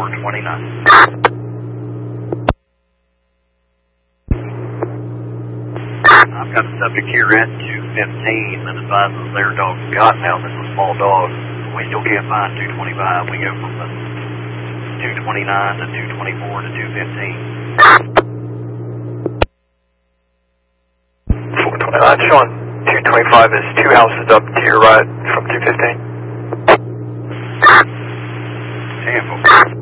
429. I've got a subject here at 215 that advises their dog got now. This is a small dog. We still can't find 225. We go from the 229 to 224 to 215. 429, showing 225 is 2 houses up to your right from 215. Tampa.